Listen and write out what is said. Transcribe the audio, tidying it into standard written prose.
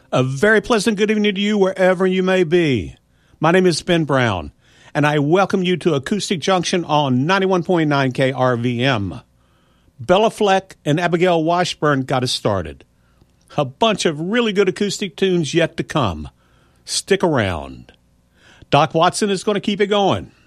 A very pleasant good evening to you wherever you may be. My name is Ben Brown, and I welcome you to Acoustic Junction on 91.9 KRVM. Bella Fleck and Abigail Washburn got us started. A bunch of really good acoustic tunes yet to come. Stick around. Doc Watson is going to keep it going.